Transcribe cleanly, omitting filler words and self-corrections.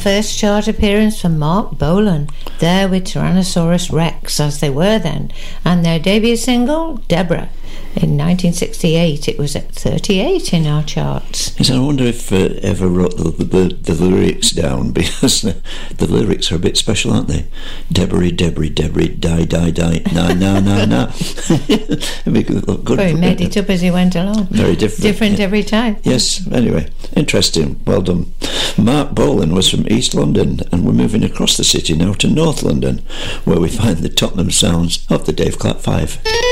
first chart appearance for Mark Bolan, there with Tyrannosaurus Rex, as they were then, and their debut single, Deborah. In 1968, it was at 38 in our charts. Yes, I wonder if ever wrote the lyrics down, because the lyrics are a bit special, aren't they? Deborah, Deborah, Deborah, die, die, die, na. Good. Well, he made it up as he went along. Very different. Different every time. Yes, anyway, interesting. Well done. Mark Bolan was from East London, and we're moving across the city now to North London, where we find the Tottenham sounds of the Dave Clark Five.